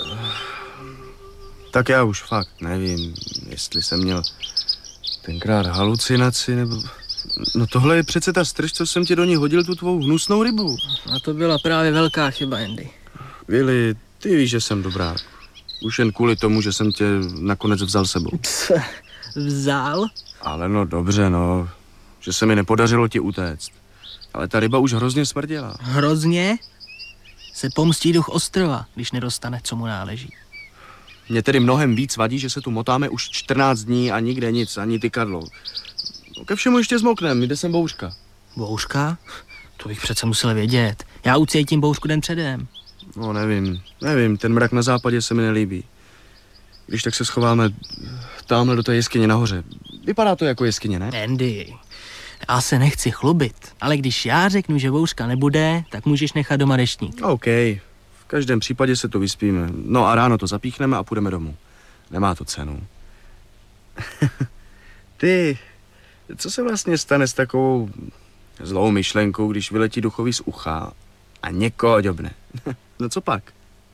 Tak já už fakt nevím, jestli jsem měl tenkrát halucinaci, nebo... No tohle je přece ta strž, co jsem ti do ní hodil, tu tvou hnusnou rybu. A to byla právě velká chyba, Andy. Willy, ty víš, že jsem dobrák. Už jen kvůli tomu, že jsem tě nakonec vzal sebou. Vzal? Ale no dobře, no. Že se mi nepodařilo ti utéct. Ale ta ryba už hrozně smrděla. Hrozně? Se pomstí duch ostrova, když nedostane, co mu náleží. Mně tedy mnohem víc vadí, že se tu motáme už 14 dní a nikde nic, ani tykadlo. No, ke všemu ještě zmoknem, jde sem bouřka. Bouřka? To bych přece musel vědět. Já ucítím bouřku den předem. No nevím, ten mrak na západě se mi nelíbí. Když tak se schováme tamhle do té jeskyně nahoře. Vypadá to jako jeskyně, ne? Andy, já se nechci chlubit, ale když já řeknu, že bouřka nebude, tak můžeš nechat doma deštník. OK, v každém případě se to vyspíme. No a ráno to zapíchneme a půjdeme domů. Nemá to cenu. Ty, co se vlastně stane s takovou zlou myšlenkou, když vyletí duchový z ucha a někoho ďobne? No co pak?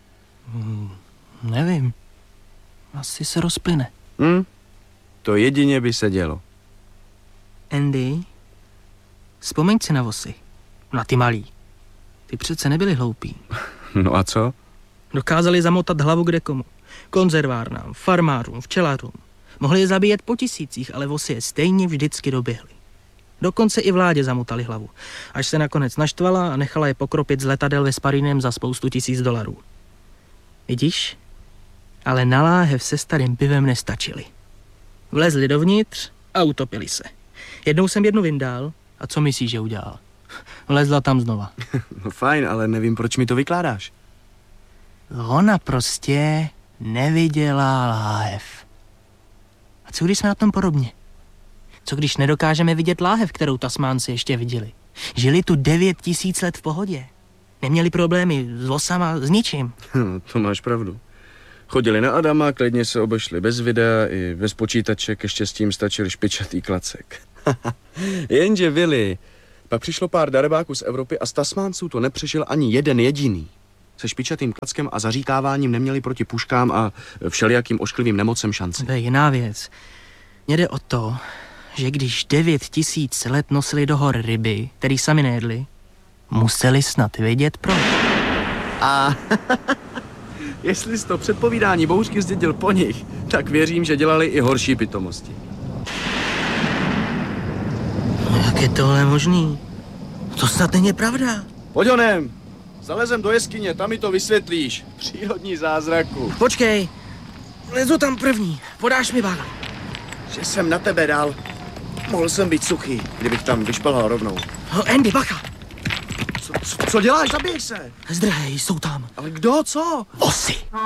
Nevím. Asi se rozplyne. To jedině by se dělo. Andy, vzpomeň si na vosy. Na ty malý. Ty přece nebyli hloupí. No a co? Dokázali zamotat hlavu kdekomu. Konzervárnám, farmářům, včelařům. Mohli je zabíjet po tisících, ale vosy je stejně vždycky doběhly. Dokonce i vládě zamotali hlavu. Až se nakonec naštvala a nechala je pokropit z letadel ve Sparinem za spoustu $1000. Vidíš? Ale na láhev se starým pivem nestačili. Vlezli dovnitř a utopili se. Jednou jsem jednu vyndal a co myslíš, že udělal? Vlezla tam znova. No fajn, ale nevím, proč mi to vykládáš. Ona prostě neviděla láhev. A co když jsme na tom podobně? Co když nedokážeme vidět láhev, kterou Tasmánci ještě viděli? Žili tu 9000 let v pohodě. Neměli problémy s vosama, s ničím. To máš pravdu. Chodili na Adama, klidně se obešli bez videa i bez počítače, ke štěstím stačil špičatý klacek. Jenže Willy, pak přišlo pár darebáků z Evropy a z Tasmánců to nepřežil ani jeden jediný. Se špičatým klackem a zaříkáváním neměli proti puškám a všelijakým ošklivým nemocem šanci. To je jiná věc. Mně jde o to, že když 9000 let nosili do hor ryby, který sami nejedli, museli snad vědět proč. A jestli jsi to předpovídání bouřky zdědil po nich, tak věřím, že dělali i horší pitomosti. No jak je tohle možný? To snad není pravda. Pojď honem, zalezem do jeskyně, tam mi to vysvětlíš. Přírodní zázraku. Počkej, lezu tam první, podáš mi bagl. Že jsem na tebe dal. Mohl jsem být suchý, kdybych tam vyšplhal rovnou. No, Andy, bacha. Co děláš? Zabij se. Zdrhej, jsou tam. Ale kdo, co? Vosy.